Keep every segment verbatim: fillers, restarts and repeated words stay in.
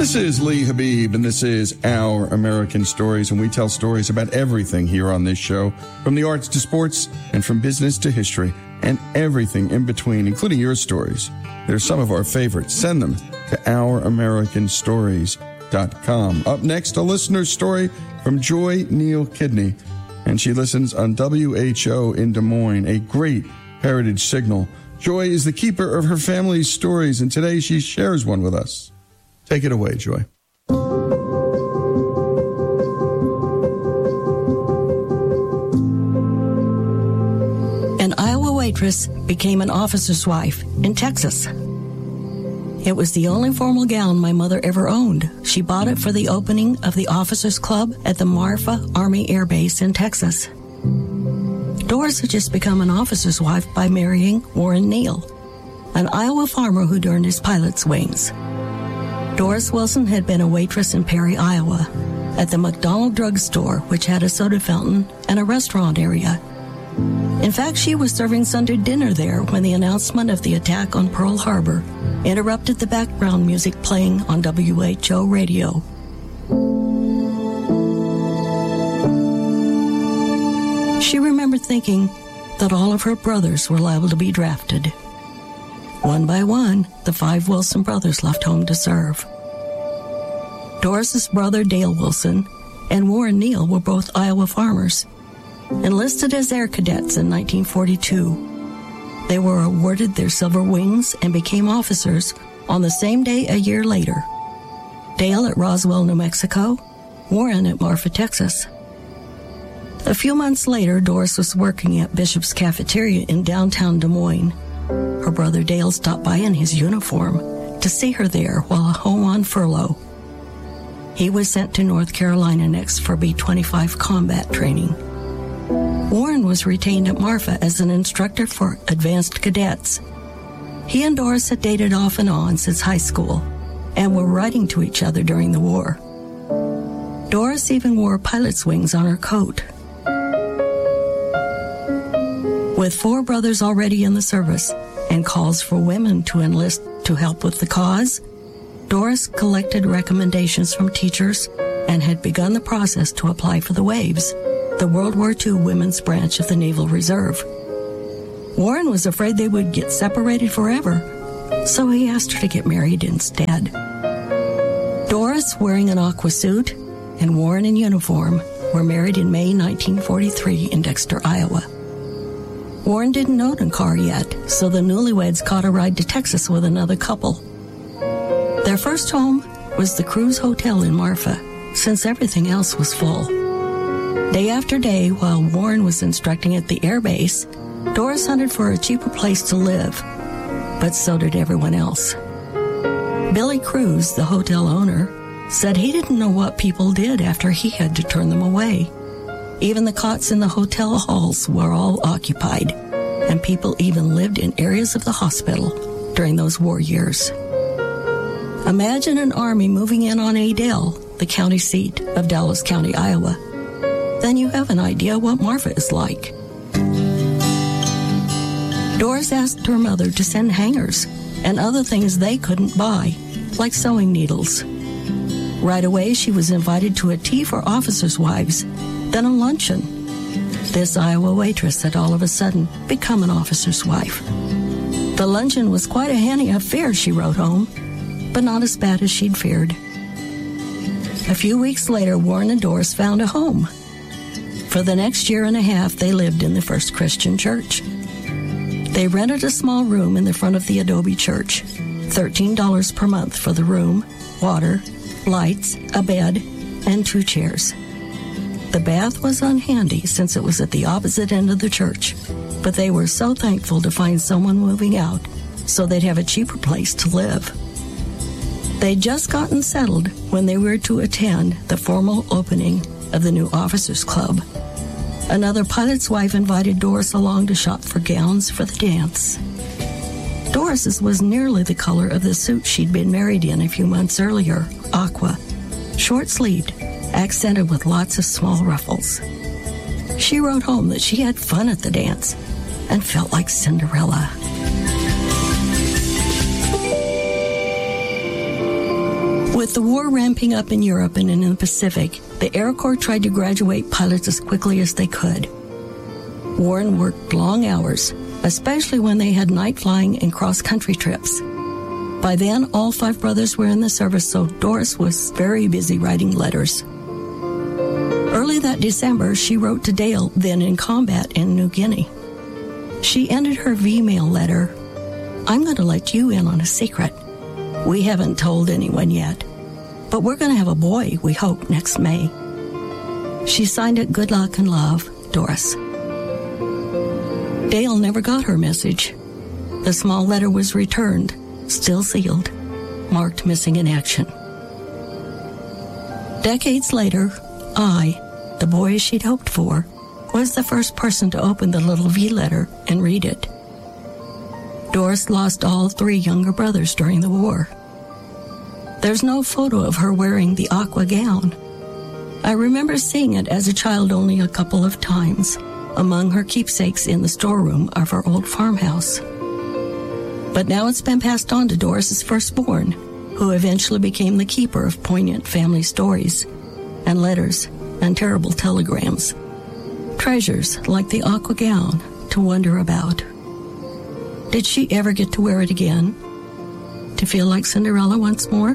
This is Lee Habib, and this is Our American Stories, and we tell stories about everything here on this show, from the arts to sports, and from business to history, and everything in between, including your stories. They're some of our favorites. Send them to our american stories dot com. Up next, a listener story from Joy Neal Kidney, and she listens on W H O in Des Moines, a great heritage signal. Joy is the keeper of her family's stories, and today she shares one with us. Take it away, Joy. An Iowa waitress became an officer's wife in Texas. It was the only formal gown my mother ever owned. She bought it for the opening of the Officers Club at the Marfa Army Air Base in Texas. Doris had just become an officer's wife by marrying Warren Neal, an Iowa farmer who'd earned his pilot's wings. Doris Wilson had been a waitress in Perry, Iowa, at the McDonald Drug Store, which had a soda fountain and a restaurant area. In fact, she was serving Sunday dinner there when the announcement of the attack on Pearl Harbor interrupted the background music playing on W H O radio. She remembered thinking that all of her brothers were liable to be drafted. One by one, the five Wilson brothers left home to serve. Doris's brother, Dale Wilson, and Warren Neal were both Iowa farmers. Enlisted as air cadets in nineteen forty-two, they were awarded their silver wings and became officers on the same day a year later. Dale at Roswell, New Mexico, Warren at Marfa, Texas. A few months later, Doris was working at Bishop's Cafeteria in downtown Des Moines. Her brother Dale stopped by in his uniform to see her there while home on furlough. He was sent to North Carolina next for B twenty-five combat training. Warren was retained at Marfa as an instructor for advanced cadets. He and Doris had dated off and on since high school and were writing to each other during the war. Doris even wore pilot's wings on her coat. With four brothers already in the service and calls for women to enlist to help with the cause, Doris collected recommendations from teachers and had begun the process to apply for the Waves, the World War Two women's branch of the Naval Reserve. Warren was afraid they would get separated forever, so he asked her to get married instead. Doris, wearing an aqua suit, and Warren in uniform, were married in May nineteen forty-three in Dexter, Iowa. Warren didn't own a car yet, so the newlyweds caught a ride to Texas with another couple. Their first home was the Cruise Hotel in Marfa, since everything else was full. Day after day, while Warren was instructing at the air base, Doris hunted for a cheaper place to live, but so did everyone else. Billy Cruz, the hotel owner, said he didn't know what people did after he had to turn them away. Even the cots in the hotel halls were all occupied, and people even lived in areas of the hospital during those war years. Imagine an army moving in on Adel, the county seat of Dallas County, Iowa. Then you have an idea what Marfa is like. Doris asked her mother to send hangers and other things they couldn't buy, like sewing needles. Right away, she was invited to a tea for officers' wives, then a luncheon. This Iowa waitress had all of a sudden become an officer's wife. The luncheon was quite a handy affair, she wrote home, but not as bad as she'd feared. A few weeks later, Warren and Doris found a home. For the next year and a half, they lived in the First Christian Church. They rented a small room in the front of the adobe church, thirteen dollars per month for the room, water, lights, a bed, and two chairs. The bath was unhandy since it was at the opposite end of the church, but they were so thankful to find someone moving out so they'd have a cheaper place to live. They'd just gotten settled when they were to attend the formal opening of the new Officers Club. Another pilot's wife invited Doris along to shop for gowns for the dance. Doris's was nearly the color of the suit she'd been married in a few months earlier, aqua, short-sleeved, accented with lots of small ruffles. She wrote home that she had fun at the dance and felt like Cinderella. With With the war ramping up in Europe and in the Pacific, the Air Corps tried to graduate pilots as quickly as they could. Warren worked long hours, especially when they had night flying and cross-country trips. By then, all five brothers were in the service, so Doris was very busy writing letters. Early that December, she wrote to Dale, then in combat in New Guinea. She ended her V-mail letter, "I'm going to let you in on a secret. We haven't told anyone yet, but we're going to have a boy, we hope, next May." She signed it "Good luck and love, Doris." Dale never got her message. The small letter was returned, still sealed, marked missing in action. Decades later, I, the boy she'd hoped for, was the first person to open the little V letter and read it. Doris lost all three younger brothers during the war. There's no photo of her wearing the aqua gown. I remember seeing it as a child only a couple of times, among her keepsakes in the storeroom of her old farmhouse. But now it's been passed on to Doris's firstborn, who eventually became the keeper of poignant family stories and letters and terrible telegrams. Treasures like the aqua gown to wonder about. Did she ever get to wear it again? To feel like Cinderella once more?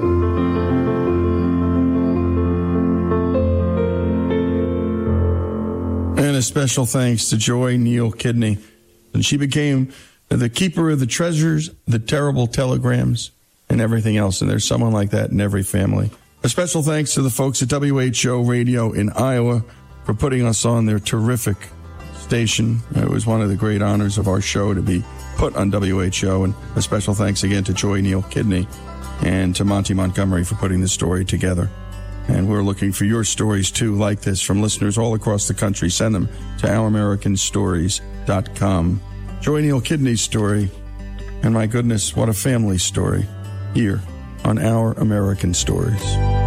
And a special thanks to Joy Neal Kidney. And she became the keeper of the treasures, the terrible telegrams, and everything else. And there's someone like that in every family. A special thanks to the folks at W H O Radio in Iowa for putting us on their terrific station. It was one of the great honors of our show to be put on W H O. And a special thanks again to Joy Neal Kidney and to Monty Montgomery for putting this story together. And we're looking for your stories, too, like this, from listeners all across the country. Send them to our american stories dot com. Joy Neal Kidney's story, and my goodness, what a family story, here on Our American Stories.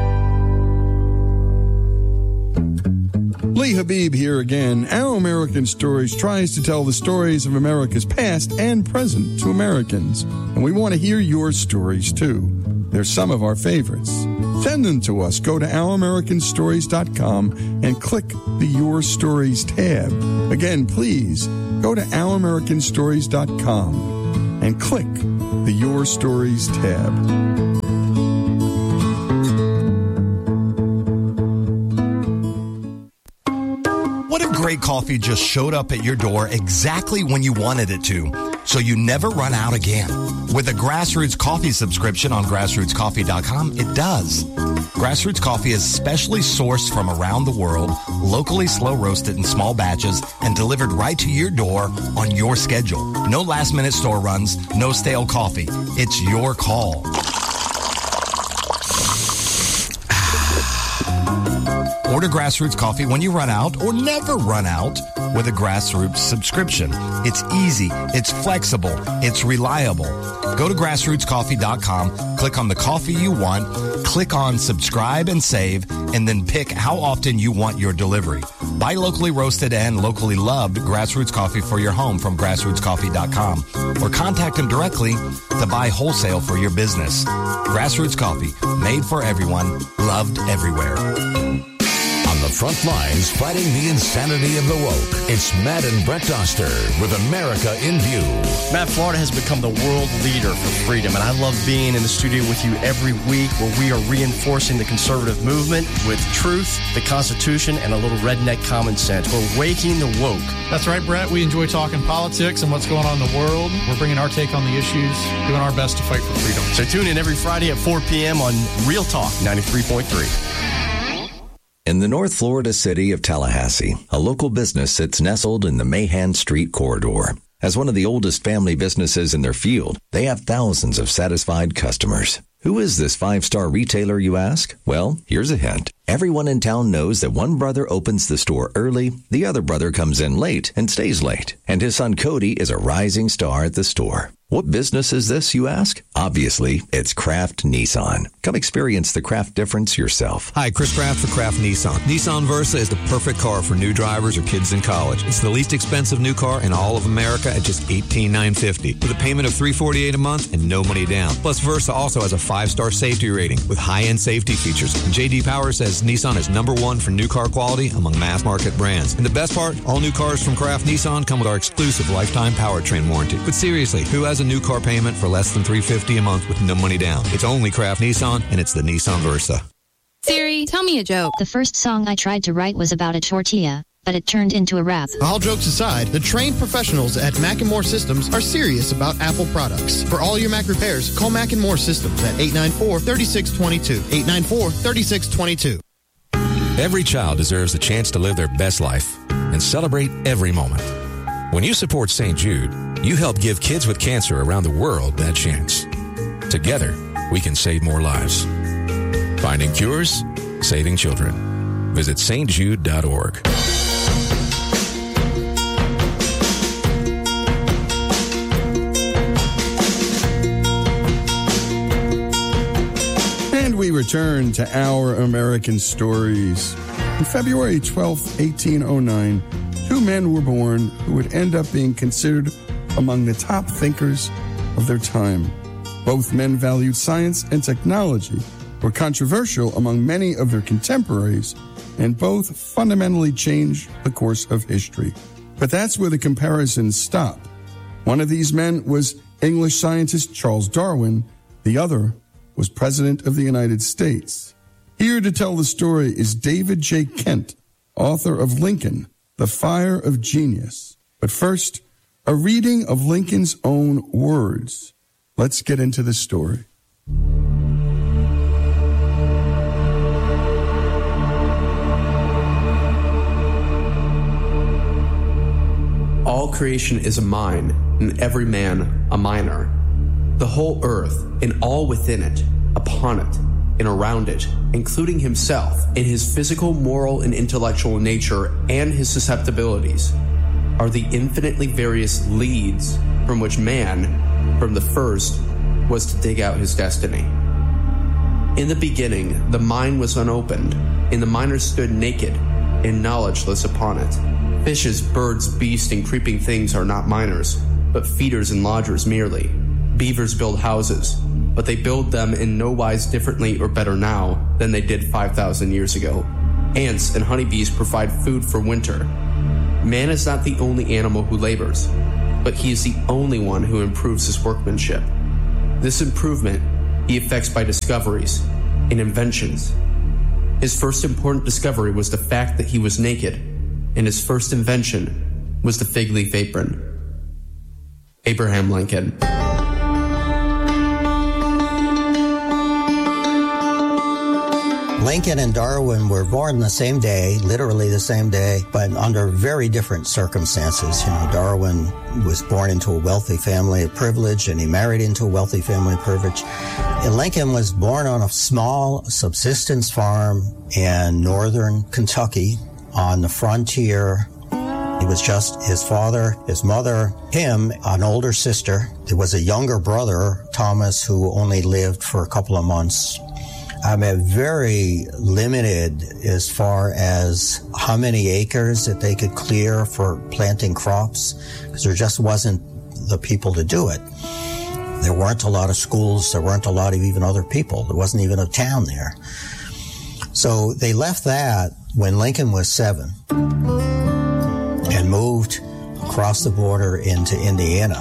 Lee Habib here again. Our American Stories tries to tell the stories of America's past and present to Americans. And we want to hear your stories, too. They're some of our favorites. Send them to us. Go to our american stories dot com and click the Your Stories tab. Again, please go to our american stories dot com and click the Your Stories tab. What if great coffee just showed up at your door exactly when you wanted it to, so you never run out again? With a Grassroots Coffee subscription on grassroots coffee dot com, it does. Grassroots Coffee is specially sourced from around the world, locally slow roasted in small batches, and delivered right to your door on your schedule. No last-minute store runs, no stale coffee. It's your call. Order Grassroots Coffee when you run out or never run out with a Grassroots subscription. It's easy, it's flexible, it's reliable. Go to grassroots coffee dot com, click on the coffee you want, click on subscribe and save, and then pick how often you want your delivery. Buy locally roasted and locally loved Grassroots Coffee for your home from grassroots coffee dot com or contact them directly to buy wholesale for your business. Grassroots Coffee, made for everyone, loved everywhere. On the front lines, fighting the insanity of the woke, it's Matt and Brett Doster with America in View. Matt, Florida has become the world leader for freedom, and I love being in the studio with you every week where we are reinforcing the conservative movement with truth, the Constitution, and a little redneck common sense. We're waking the woke. That's right, Brett. We enjoy talking politics and what's going on in the world. We're bringing our take on the issues, doing our best to fight for freedom. So tune in every Friday at four p.m. on Real Talk ninety-three point three. In the North Florida city of Tallahassee, a local business sits nestled in the Mahan Street corridor. As one of the oldest family businesses in their field, they have thousands of satisfied customers. Who is this five-star retailer, you ask? Well, here's a hint. Everyone in town knows that one brother opens the store early, the other brother comes in late and stays late, and his son Cody is a rising star at the store. What business is this, you ask? Obviously, it's Kraft Nissan. Come experience the Kraft difference yourself. Hi, Chris Kraft for Kraft Nissan. Nissan Versa is the perfect car for new drivers or kids in college. It's the least expensive new car in all of America at just eighteen thousand nine hundred fifty dollars with a payment of three hundred forty-eight dollars a month and no money down. Plus, Versa also has a five-star safety rating with high-end safety features. And J D Power says Nissan is number one for new car quality among mass-market brands. And the best part, all new cars from Kraft Nissan come with our exclusive lifetime powertrain warranty. But seriously, who has a new car payment for less than three hundred fifty dollars a month with no money down? It's only Kraft Nissan, and it's the Nissan Versa. Siri, tell me a joke. The first song I tried to write was about a tortilla, but it turned into a rap. All jokes aside, the trained professionals at Mac and More Systems are serious about Apple products. For all your Mac repairs, call Mac and More Systems at eight nine four, three six two two. eight nine four, three six two two. Every child deserves the chance to live their best life and celebrate every moment. When you support Saint Jude, you help give kids with cancer around the world that chance. Together, we can save more lives. Finding cures, saving children. Visit S T Jude dot org. And we return to Our American Stories. On February twelfth, eighteen oh nine, two men were born who would end up being considered among the top thinkers of their time. Both men valued science and technology, were controversial among many of their contemporaries, and both fundamentally changed the course of history. But that's where the comparisons stop. One of these men was English scientist Charles Darwin. The other was President of the United States. Here to tell the story is David J. Kent, author of Lincoln, The Fire of Genius. But first, a reading of Lincoln's own words. Let's get into the story. All creation is a mine, and every man a miner. The whole earth, and all within it, upon it, and around it, including himself, in his physical, moral, and intellectual nature, and his susceptibilities, are the infinitely various leads from which man, from the first, was to dig out his destiny. In the beginning, the mine was unopened, and the miner stood naked and knowledgeless upon it. Fishes, birds, beasts, and creeping things are not miners, but feeders and lodgers merely. Beavers build houses, but they build them in no wise differently or better now than they did five thousand years ago. Ants and honeybees provide food for winter. Man is not the only animal who labors, but he is the only one who improves his workmanship. This improvement he effects by discoveries and inventions. His first important discovery was the fact that he was naked, and his first invention was the fig leaf apron. Abraham Lincoln. Lincoln and Darwin were born the same day, literally the same day, but under very different circumstances. You know, Darwin was born into a wealthy family of privilege, and he married into a wealthy family of privilege. And Lincoln was born on a small subsistence farm in northern Kentucky on the frontier. It was just his father, his mother, him, an older sister. There was a younger brother, Thomas, who only lived for a couple of months. I mean, very limited as far as how many acres that they could clear for planting crops, because there just wasn't the people to do it. There weren't a lot of schools. There weren't a lot of even other people. There wasn't even a town there. So they left that when Lincoln was seven and moved across the border into Indiana.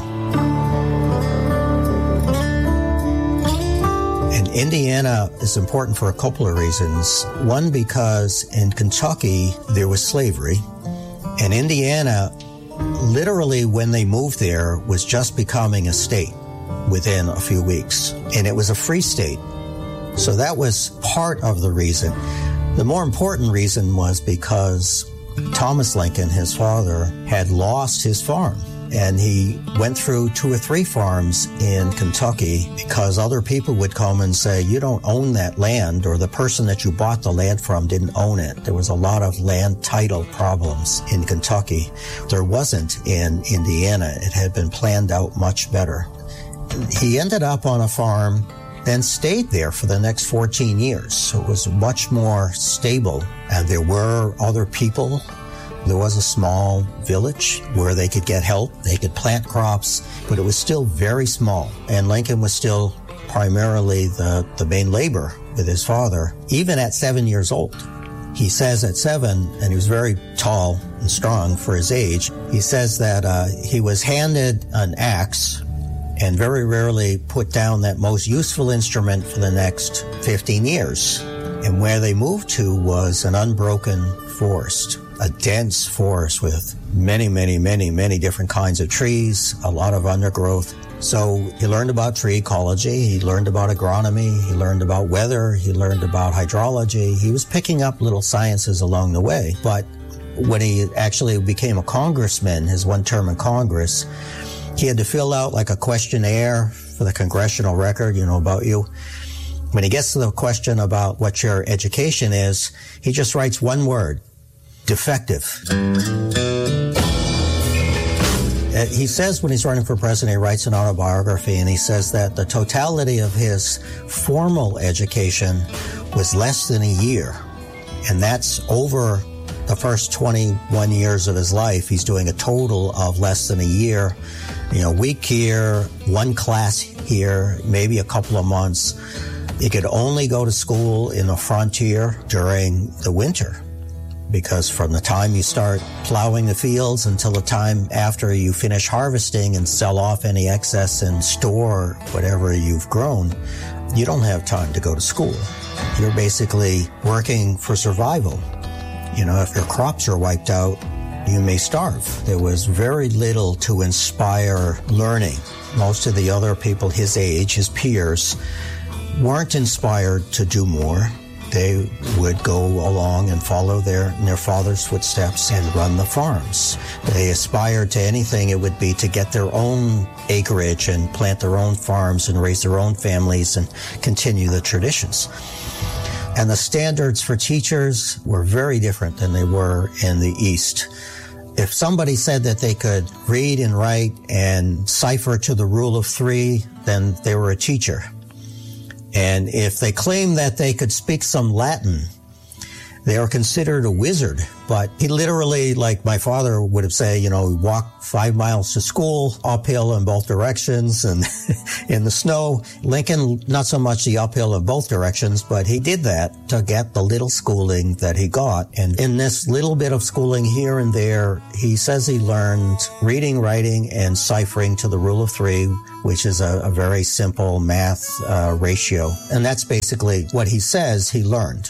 And Indiana is important for a couple of reasons. One, because in Kentucky, there was slavery. And Indiana, literally when they moved there, was just becoming a state within a few weeks. And it was a free state. So that was part of the reason. The more important reason was because Thomas Lincoln, his father, had lost his farm. And he went through two or three farms in Kentucky because other people would come and say, you don't own that land, or the person that you bought the land from didn't own it. There was a lot of land title problems in Kentucky. There wasn't in Indiana. It had been planned out much better. he ended up on a farm, then stayed there for the next fourteen years. So it was much more stable, and there were other people. There was a small village where they could get help. They could plant crops, but it was still very small. And Lincoln was still primarily the, the main laborer with his father, even at seven years old. He says at seven, and he was very tall and strong for his age, he says that uh, he was handed an axe and very rarely put down that most useful instrument for the next fifteen years. And where they moved to was an unbroken forest, a dense forest with many, many, many, many different kinds of trees, a lot of undergrowth. So he learned about tree ecology, he learned about agronomy, he learned about weather, he learned about hydrology. He was picking up little sciences along the way. But when he actually became a congressman, his one term in Congress, he had to fill out like a questionnaire for the congressional record, you know, about you. When he gets to the question about what your education is, he just writes one word: defective. He says when he's running for president, he writes an autobiography, and he says that the totality of his formal education was less than a year. And that's over the first twenty-one years of his life. He's doing a total of less than a year. You know, week here, one class here, maybe a couple of months. He could only go to school in the frontier during the winter, because from the time you start plowing the fields until the time after you finish harvesting and sell off any excess and store whatever you've grown, you don't have time to go to school. You're basically working for survival. You know, if your crops are wiped out, you may starve. There was very little to inspire learning. Most of the other people his age, his peers, weren't inspired to do more. They would go along and follow their their father's footsteps and run the farms. They aspired to anything, it would be to get their own acreage and plant their own farms and raise their own families and continue the traditions. And the standards for teachers were very different than they were in the East. If somebody said that they could read and write and cipher to the rule of three, then they were a teacher. And if they claimed that they could speak some Latin, they were considered a wizard. But he literally, like my father would have said, you know, walk five miles to school, uphill in both directions and in the snow. Lincoln, not so much the uphill in both directions, but he did that to get the little schooling that he got. And in this little bit of schooling here and there, he says he learned reading, writing, and ciphering to the rule of three, which is a, a very simple math uh, ratio. And that's basically what he says he learned.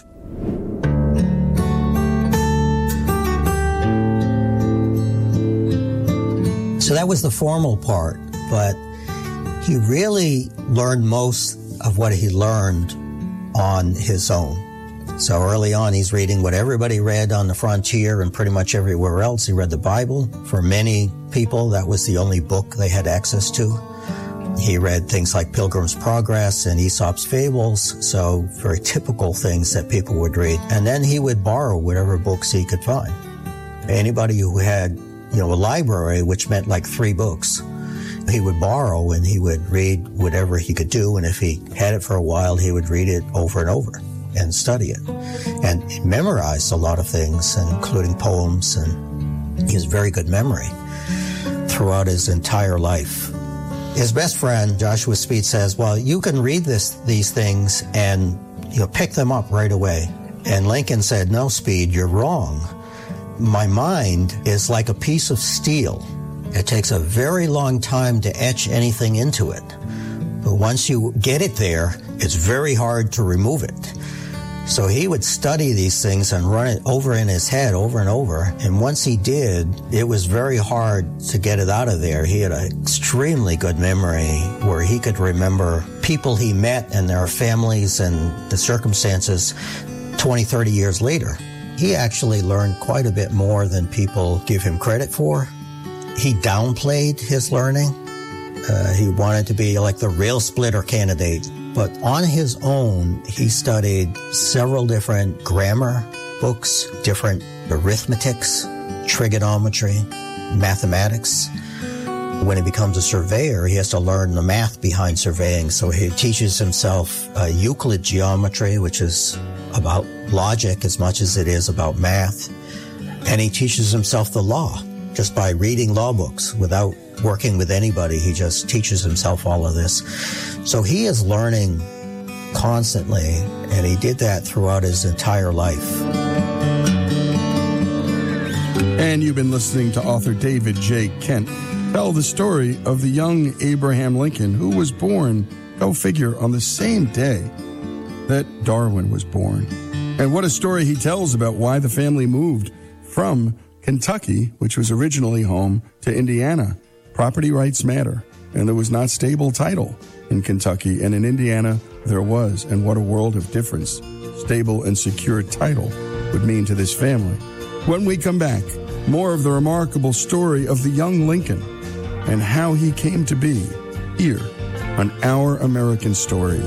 So that was the formal part, but he really learned most of what he learned on his own. So early on, he's reading what everybody read on the frontier and pretty much everywhere else. He read the Bible. For many people, that was the only book they had access to. He read things like Pilgrim's Progress and Aesop's Fables, so very typical things that people would read. And then he would borrow whatever books he could find. Anybody who had you know, a library, which meant like three books, he would borrow and he would read whatever he could do. And if he had it for a while, he would read it over and over and study it. And he memorized a lot of things, including poems, and he has very good memory throughout his entire life. His best friend, Joshua Speed, says, well, you can read this, these things and you know, pick them up right away. And Lincoln said, no, Speed, you're wrong. My mind is like a piece of steel. It takes a very long time to etch anything into it. But once you get it there, it's very hard to remove it. So he would study these things and run it over in his head over and over. And once he did, it was very hard to get it out of there. He had an extremely good memory where he could remember people he met and their families and the circumstances twenty, thirty years later. He actually learned quite a bit more than people give him credit for. He downplayed his learning. Uh, he wanted to be like the rail splitter candidate. But on his own, he studied several different grammar books, different arithmetics, trigonometry, mathematics. when he becomes a surveyor, he has to learn the math behind surveying. So he teaches himself uh, Euclid geometry, which is about logic as much as it is about math. And he teaches himself the law just by reading law books without working with anybody. He just teaches himself all of this. So he is learning constantly, and he did that throughout his entire life. And you've been listening to author David J. Kent tell the story of the young Abraham Lincoln, who was born, go figure, on the same day that Darwin was born. And what a story he tells about why the family moved from Kentucky, which was originally home, to Indiana. Property rights matter, and there was not stable title in Kentucky, and in Indiana there was. And what a world of difference stable and secure title would mean to this family. When we come back, more of the remarkable story of the young Lincoln and how he came to be here on Our American Stories.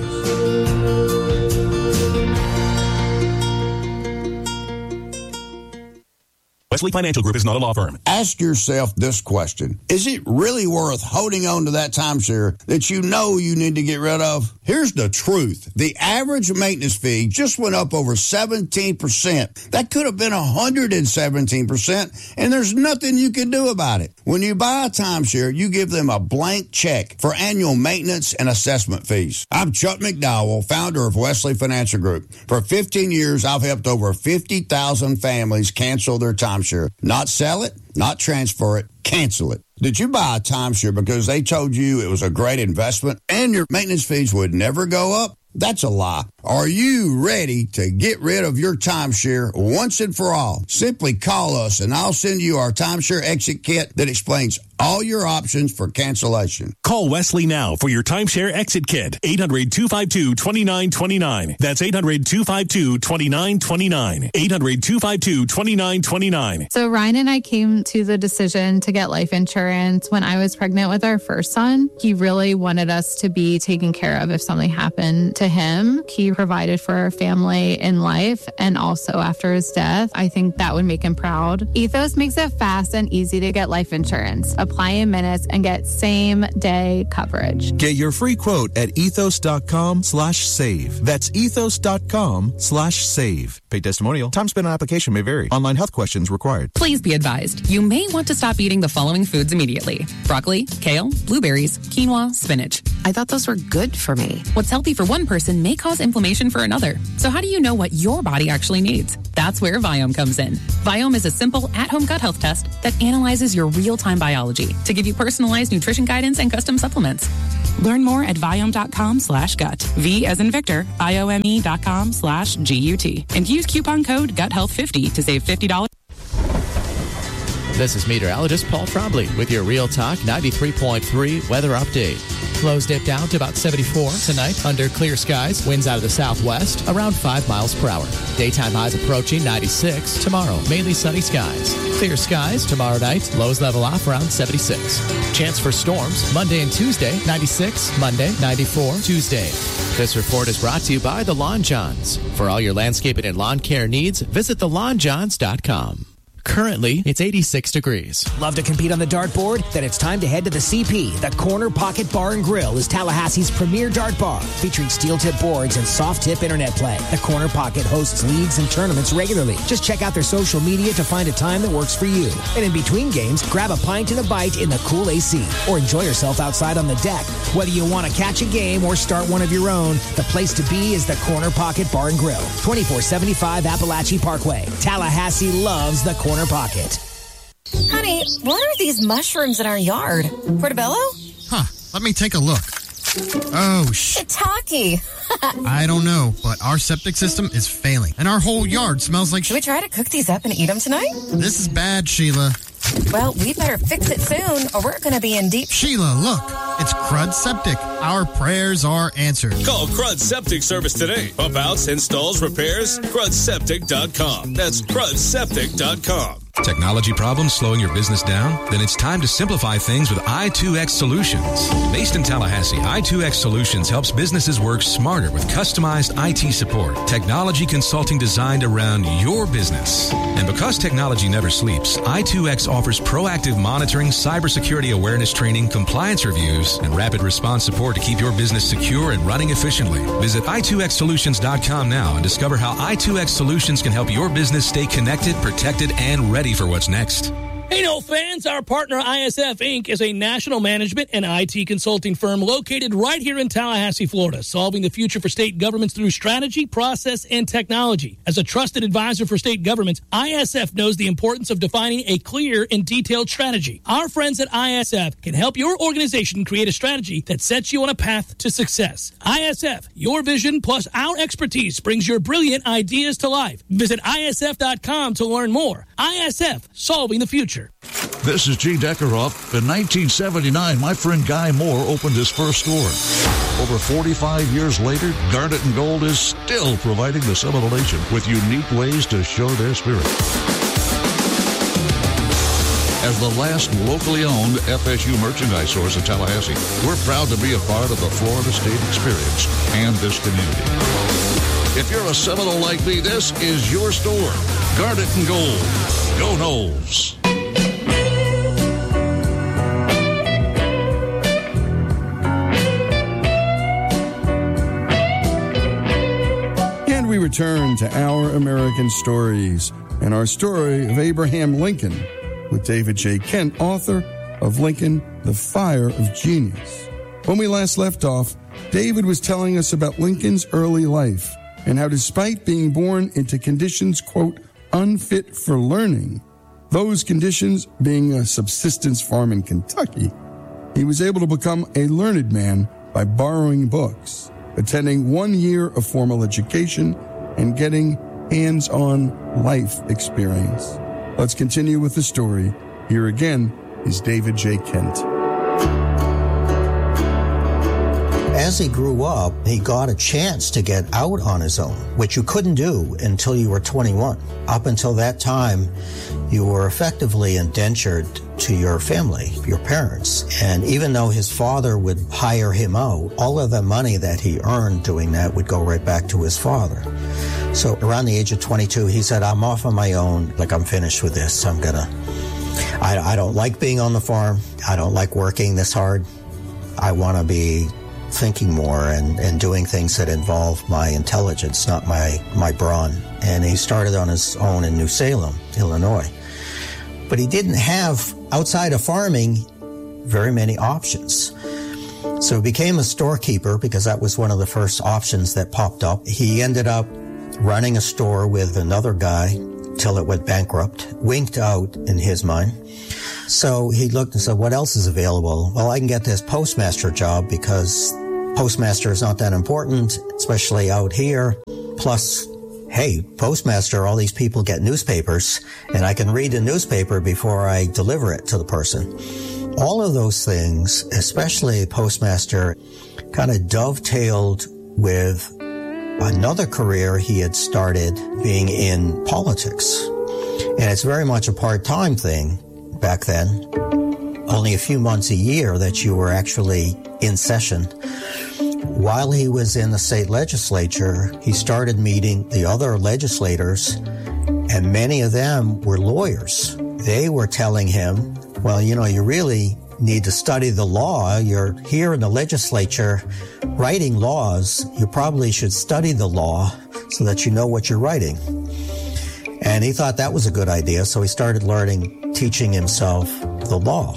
Wesley Financial Group is not a law firm. Ask yourself this question. Is it really worth holding on to that timeshare that you know you need to get rid of? Here's the truth. The average maintenance fee just went up over seventeen percent. That could have been one hundred seventeen percent, and there's nothing you can do about it. When you buy a timeshare, you give them a blank check for annual maintenance and assessment fees. I'm Chuck McDowell, founder of Wesley Financial Group. For fifteen years, I've helped over fifty thousand families cancel their timeshare. Not sell it, not transfer it, cancel it. Did you buy a timeshare because they told you it was a great investment and your maintenance fees would never go up? That's a lie. Are you ready to get rid of your timeshare once and for all? Simply call us and I'll send you our timeshare exit kit that explains all your options for cancellation. Call Wesley now for your timeshare exit kit. eight hundred, two five two, two nine two nine. That's eight hundred, two five two, two nine two nine. eight hundred, two five two, two nine two nine. So Ryan and I came to the decision to get life insurance when I was pregnant with our first son. He really wanted us to be taken care of if something happened to him. He provided for our family in life and also after his death. I think that would make him proud. Ethos makes it fast and easy to get life insurance. Apply in minutes and get same day coverage. Get your free quote at ethos.com slash save. That's ethos.com slash save. Paid testimonial. Time spent on application may vary. Online health questions required. Please be advised, you may want to stop eating the following foods immediately. Broccoli, kale, blueberries, quinoa, spinach. I thought those were good for me. What's healthy for one person may cause inflammation for another. So how do you know what your body actually needs? That's where Viome comes in. Viome is a simple at-home gut health test that analyzes your real-time biology to give you personalized nutrition guidance and custom supplements. Learn more at Viome.com slash gut. V as in Victor, I-O-M-E dot com slash G-U-T. And use coupon code gut health fifty to save fifty dollars. This is meteorologist Paul Trombley with your Real Talk ninety-three point three weather update. Lows dip down to about seventy-four tonight under clear skies. Winds out of the southwest around five miles per hour. Daytime highs approaching ninety-six. Tomorrow, mainly sunny skies. Clear skies tomorrow night. Lows level off around seventy-six. Chance for storms Monday and Tuesday, ninety-six. Monday, ninety-four. Tuesday. This report is brought to you by The Lawn Johns. For all your landscaping and lawn care needs, visit the lawn johns dot com. Currently, it's eighty-six degrees. Love to compete on the dartboard? Then it's time to head to the C P. The Corner Pocket Bar and Grill is Tallahassee's premier dart bar, featuring steel-tip boards and soft-tip internet play. The Corner Pocket hosts leagues and tournaments regularly. Just check out their social media to find a time that works for you. And in between games, grab a pint and a bite in the cool A C, or enjoy yourself outside on the deck. Whether you want to catch a game or start one of your own, the place to be is the Corner Pocket Bar and Grill, twenty-four seventy-five Appalachie Parkway. Tallahassee loves the Corner Pocket. Honey, what are these mushrooms in our yard? Portobello? Huh, let me take a look. Oh, sh... Shiitake. I don't know, but our septic system is failing, and our whole yard smells like... Should we try to cook these up and eat them tonight? This is bad, Sheila. Well, we better fix it soon, or we're going to be in deep... Sheila, look. It's Crud Septic. Our prayers are answered. Call Crud Septic Service today. Pump outs, installs, repairs, crud septic dot com. That's crud septic dot com. Technology problems slowing your business down? Then it's time to simplify things with I two X Solutions. Based in Tallahassee, I two X Solutions helps businesses work smarter with customized I T support, technology consulting designed around your business. And because technology never sleeps, I two X offers proactive monitoring, cybersecurity awareness training, compliance reviews, and rapid response support to keep your business secure and running efficiently. Visit I two X solutions dot com now and discover how I two X Solutions can help your business stay connected, protected, and ready for what's next. Hey, no fans, our partner I S F Incorporated is a national management and I T consulting firm located right here in Tallahassee, Florida, solving the future for state governments through strategy, process, and technology. As a trusted advisor for state governments, I S F knows the importance of defining a clear and detailed strategy. Our friends at I S F can help your organization create a strategy that sets you on a path to success. I S F, your vision plus our expertise brings your brilliant ideas to life. Visit I S F dot com to learn more. I S F, solving the future. This is G. Deckeroff. In nineteen seventy-nine, my friend Guy Moore opened his first store. Over forty-five years later, Garnet and Gold is still providing the Seminole Nation with unique ways to show their spirit. As the last locally owned F S U merchandise source in Tallahassee, we're proud to be a part of the Florida State experience and this community. If you're a Seminole like me, this is your store. Garnet and Gold. Go Noles. And we return to Our American Stories and our story of Abraham Lincoln with David J. Kent, author of Lincoln, The Fire of Genius. When we last left off, David was telling us about Lincoln's early life and how despite being born into conditions, quote, unfit for learning, those conditions being a subsistence farm in Kentucky, he was able to become a learned man by borrowing books, attending one year of formal education, and getting hands-on life experience. Let's continue with the story. Here again is David J. Kent. As he grew up, he got a chance to get out on his own, which you couldn't do until you were twenty-one. Up until that time, you were effectively indentured to your family, your parents. And even though his father would hire him out, all of the money that he earned doing that would go right back to his father. So around the age of twenty-two, he said, I'm off on my own. Like, I'm finished with this. I'm gonna, I, I don't like being on the farm. I don't like working this hard. I want to be thinking more and, and doing things that involve my intelligence, not my, my brawn. And he started on his own in New Salem, Illinois. But he didn't have, outside of farming, very many options. So he became a storekeeper because that was one of the first options that popped up. He ended up running a store with another guy till it went bankrupt, winked out in his mind. So he looked and said, what else is available? Well, I can get this postmaster job because postmaster is not that important, especially out here. Plus, hey, postmaster, all these people get newspapers, and I can read the newspaper before I deliver it to the person. All of those things, especially postmaster, kind of dovetailed with another career he had started being in politics. And it's very much a part-time thing back then. Only a few months a year that you were actually in session. While he was in the state legislature, he started meeting the other legislators, and many of them were lawyers. They were telling him, well, you know, you really need to study the law. You're here in the legislature writing laws. You probably should study the law so that you know what you're writing. And he thought that was a good idea, so he started learning, teaching himself the law.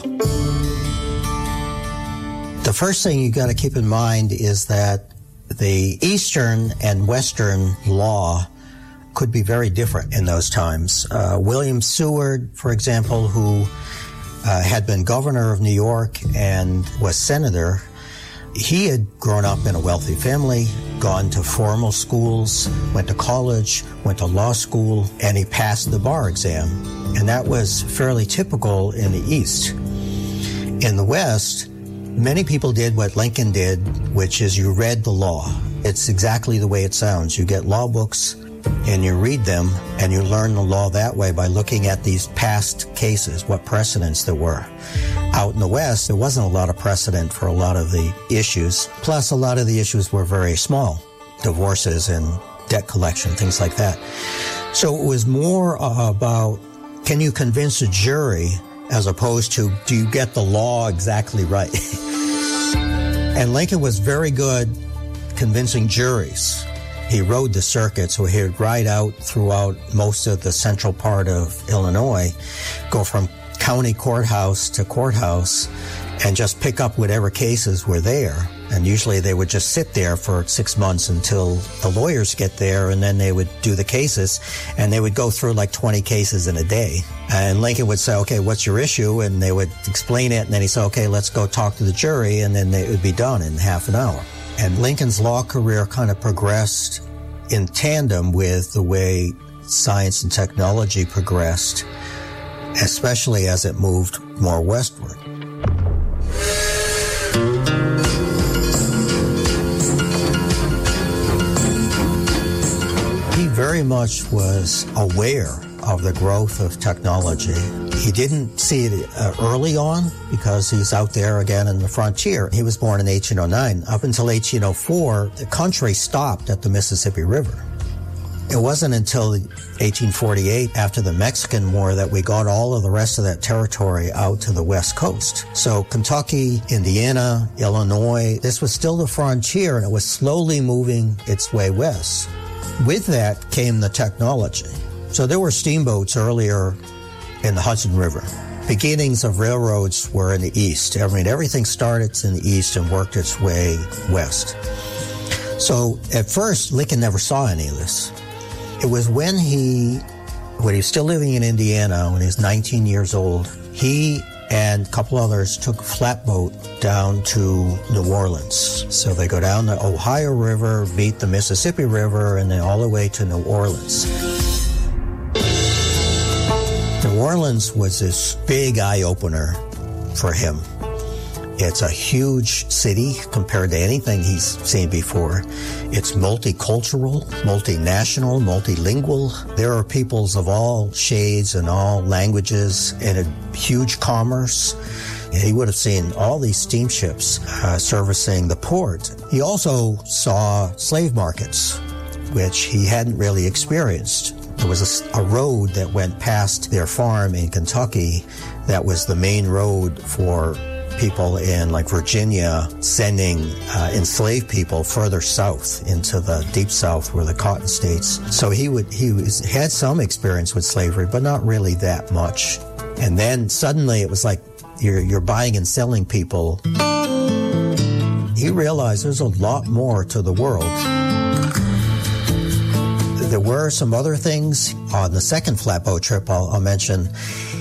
The first thing you got to keep in mind is that the Eastern and Western law could be very different in those times. Uh, William Seward, for example, who uh, had been governor of New York and was senator, he had grown up in a wealthy family, gone to formal schools, went to college, went to law school, and he passed the bar exam. And that was fairly typical in the East. In the West, many people did what Lincoln did, which is you read the law. It's exactly the way it sounds. You get law books and you read them, and you learn the law that way by looking at these past cases, what precedents there were. Out in the West, there wasn't a lot of precedent for a lot of the issues. Plus, a lot of the issues were very small. Divorces and debt collection, things like that. So it was more about, can you convince a jury, as opposed to, do you get the law exactly right? And Lincoln was very good convincing juries. He rode the circuit, so he would ride out throughout most of the central part of Illinois, go from county courthouse to courthouse, and just pick up whatever cases were there. And usually they would just sit there for six months until the lawyers get there, and then they would do the cases, and they would go through like twenty cases in a day. And Lincoln would say, okay, what's your issue? And they would explain it, and then he'd say, okay, let's go talk to the jury, and then it would be done in half an hour. And Lincoln's law career kind of progressed in tandem with the way science and technology progressed, especially as it moved more westward. He very much was aware of the growth of technology. He didn't see it uh, early on because he's out there again in the frontier. He was born in eighteen oh nine. Up until eighteen oh four, the country stopped at the Mississippi River. It wasn't until eighteen forty-eight, after the Mexican War, that we got all of the rest of that territory out to the West Coast. So Kentucky, Indiana, Illinois, this was still the frontier, and it was slowly moving its way west. With that came the technology. So there were steamboats earlier in the Hudson River. Beginnings of railroads were in the east. I mean, everything started in the east and worked its way west. So at first, Lincoln never saw any of this. It was when he, when he was still living in Indiana, when he was nineteen years old, he and a couple others took a flatboat down to New Orleans. So they go down the Ohio River, beat the Mississippi River, and then all the way to New Orleans. New Orleans was this big eye-opener for him. It's a huge city compared to anything he's seen before. It's multicultural, multinational, multilingual. There are peoples of all shades and all languages, and a huge commerce. He would have seen all these steamships uh, servicing the port. He also saw slave markets, which he hadn't really experienced. There was a, a road that went past their farm in Kentucky that was the main road for people in like Virginia sending uh, enslaved people further south into the deep south where the cotton states. So he would he was, had some experience with slavery, but not really that much. And then suddenly it was like you're you're buying and selling people. He realized there's a lot more to the world. There were some other things on the second flatboat trip I'll, I'll mention.